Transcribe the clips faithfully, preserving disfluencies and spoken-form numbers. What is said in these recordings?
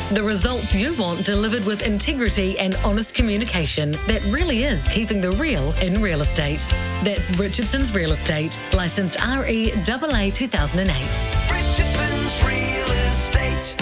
The results you want delivered with integrity and honest communication that really is keeping the real in real estate. That's Richardson's Real Estate, licensed R E A A two thousand eight. Richardson's Real Estate.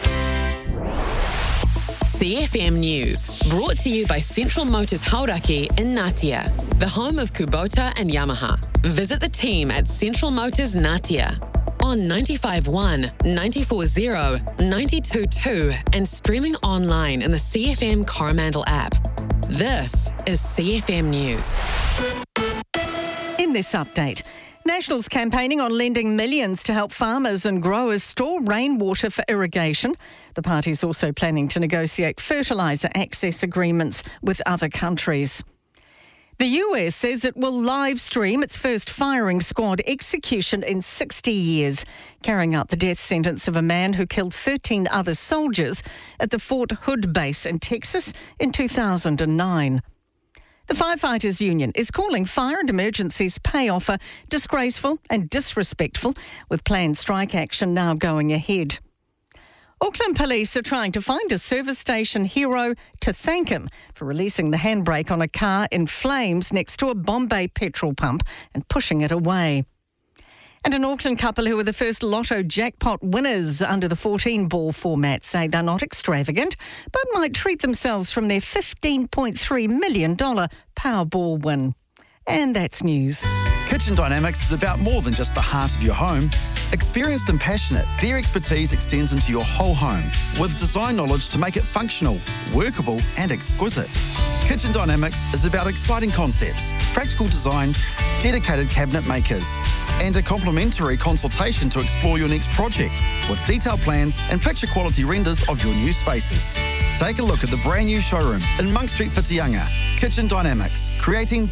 C F M News, brought to you by Central Motors Hauraki in Ngatea, the home of Kubota and Yamaha. Visit the team at Central Motors Ngatea on ninety-five point one, ninety-four point zero, ninety-two point two and streaming online in the C F M Coromandel app. This is C F M News. In this update, National's campaigning on lending millions to help farmers and growers store rainwater for irrigation. The party's also planning to negotiate fertiliser access agreements with other countries. The U S says it will live stream its first firing squad execution in sixty years, carrying out the death sentence of a man who killed thirteen other soldiers at the Fort Hood base in Texas in two thousand nine. The Firefighters Union is calling Fire and Emergencies pay offer disgraceful and disrespectful, with planned strike action now going ahead. Auckland Police are trying to find a service station hero to thank him for releasing the handbrake on a car in flames next to a Bombay petrol pump and pushing it away. And an Auckland couple who were the first lotto jackpot winners under the fourteen ball format say they're not extravagant, but might treat themselves from their fifteen point three million dollars Powerball win. And that's news. Kitchen Dynamics is about more than just the heart of your home. Experienced and passionate, their expertise extends into your whole home with design knowledge to make it functional, workable and exquisite. Kitchen Dynamics is about exciting concepts, practical designs, dedicated cabinet makers and a complimentary consultation to explore your next project with detailed plans and picture quality renders of your new spaces. Take a look at the brand new showroom in Monk Street, Whitianga. Kitchen Dynamics, creating